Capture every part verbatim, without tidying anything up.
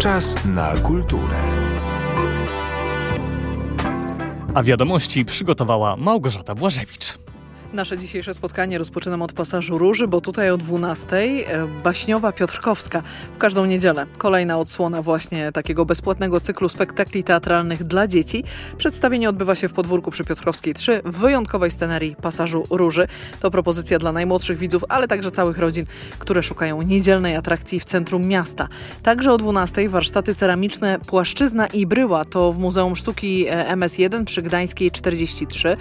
Czas na kulturę. A wiadomości przygotowała Małgorzata Błażewicz. Nasze dzisiejsze spotkanie rozpoczynam od Pasażu Róży, bo tutaj o dwunastej baśniowa Piotrkowska w każdą niedzielę. Kolejna odsłona właśnie takiego bezpłatnego cyklu spektakli teatralnych dla dzieci. Przedstawienie odbywa się w Podwórku przy Piotrkowskiej trzy w wyjątkowej scenerii Pasażu Róży. To propozycja dla najmłodszych widzów, ale także całych rodzin, które szukają niedzielnej atrakcji w centrum miasta. Także o dwunastej warsztaty ceramiczne Płaszczyzna i Bryła. To w Muzeum Sztuki M S jeden przy Gdańskiej czterdzieści trzy.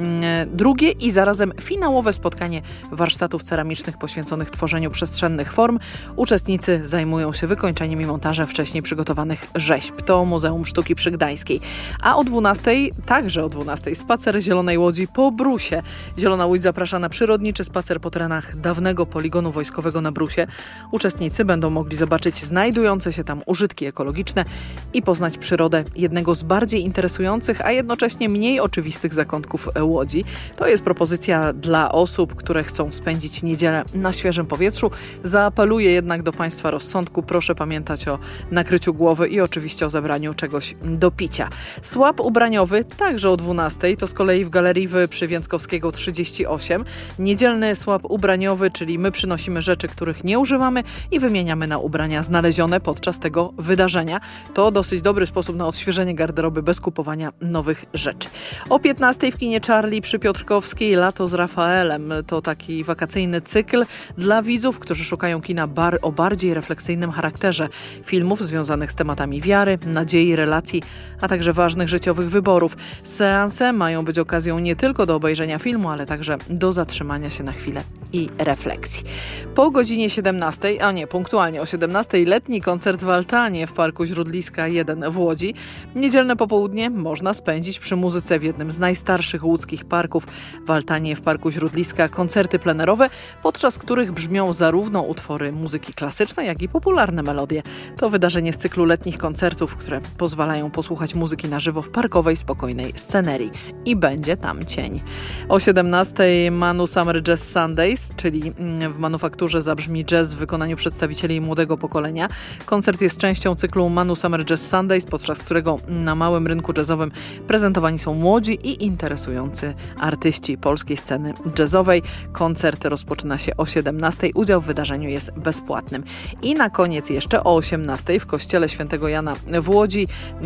Drugie i zaraz finałowe spotkanie warsztatów ceramicznych poświęconych tworzeniu przestrzennych form. Uczestnicy zajmują się wykończeniem i montażem wcześniej przygotowanych rzeźb. To Muzeum Sztuki przy Gdańskiej. A o dwunastej, także o dwunastej, spacer Zielonej Łodzi po Brusie. Zielona Łódź zaprasza na przyrodniczy spacer po terenach dawnego poligonu wojskowego na Brusie. Uczestnicy będą mogli zobaczyć znajdujące się tam użytki ekologiczne i poznać przyrodę jednego z bardziej interesujących, a jednocześnie mniej oczywistych zakątków Łodzi. To jest propozycja dla osób, które chcą spędzić niedzielę na świeżym powietrzu. Zaapeluję jednak do Państwa rozsądku. Proszę pamiętać o nakryciu głowy i oczywiście o zabraniu czegoś do picia. Słap ubraniowy także o dwunastej. To z kolei w Galerii Wy przy Więckowskiego trzydzieści osiem. Niedzielny słap ubraniowy, czyli my przynosimy rzeczy, których nie używamy i wymieniamy na ubrania znalezione podczas tego wydarzenia. To dosyć dobry sposób na odświeżenie garderoby bez kupowania nowych rzeczy. O piętnastej w kinie Charlie przy Piotrkowskiej Lato z Rafaelem. To taki wakacyjny cykl dla widzów, którzy szukają kina bar- o bardziej refleksyjnym charakterze. Filmów związanych z tematami wiary, nadziei, relacji, a także ważnych życiowych wyborów. Seanse mają być okazją nie tylko do obejrzenia filmu, ale także do zatrzymania się na chwilę i refleksji. Po godzinie siedemnastej, a nie, punktualnie o siedemnastej letni koncert w Altanie w Parku Źródliska jeden w Łodzi. Niedzielne popołudnie można spędzić przy muzyce w jednym z najstarszych łódzkich parków w Altanie w Parku Źródliska koncerty plenerowe, podczas których brzmią zarówno utwory muzyki klasycznej, jak i popularne melodie. To wydarzenie z cyklu letnich koncertów, które pozwalają posłuchać muzyki na żywo w parkowej, spokojnej scenerii. I będzie tam cień. O siedemnastej Manu Summer Jazz Sundays, czyli w manufakturze zabrzmi jazz w wykonaniu przedstawicieli młodego pokolenia. Koncert jest częścią cyklu Manu Summer Jazz Sundays, podczas którego na małym rynku jazzowym prezentowani są młodzi i interesujący artyści polskiej sceny jazzowej. Koncert rozpoczyna się o siedemnastej. Udział w wydarzeniu jest bezpłatnym. I na koniec jeszcze o osiemnastej w Kościele Świętego Jana w Łodzi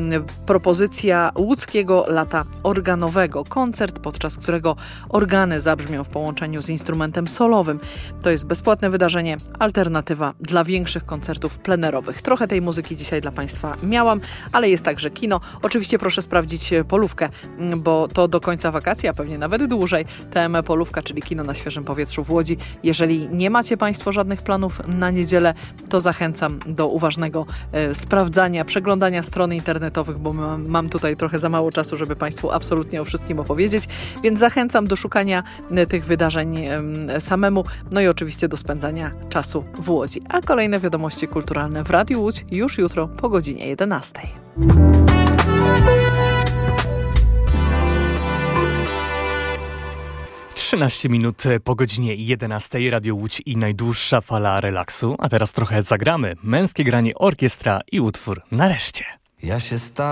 propozycja łódzkiego lata organowego. Koncert, podczas którego organy zabrzmią w połączeniu z instrumentem solowym. To jest bezpłatne wydarzenie, alternatywa dla większych koncertów plenerowych. Trochę tej muzyki dzisiaj dla Państwa miałam, ale jest także kino. Oczywiście proszę sprawdzić polówkę, bo to do końca wakacji, a pewnie nawet dłużej. T M E Polówka, czyli kino na świeżym powietrzu w Łodzi. Jeżeli nie macie Państwo żadnych planów na niedzielę, to zachęcam do uważnego e, sprawdzania, przeglądania stron internetowych, bo mam, mam tutaj trochę za mało czasu, żeby Państwu absolutnie o wszystkim opowiedzieć, więc zachęcam do szukania e, tych wydarzeń e, samemu, no i oczywiście do spędzania czasu w Łodzi. A kolejne wiadomości kulturalne w Radiu Łódź już jutro po godzinie jedenastej. trzynaście minut po godzinie jedenastej. Radio Łódź i najdłuższa fala relaksu. A teraz trochę zagramy. Męskie granie orkiestra i utwór Nareszcie. Ja się stałem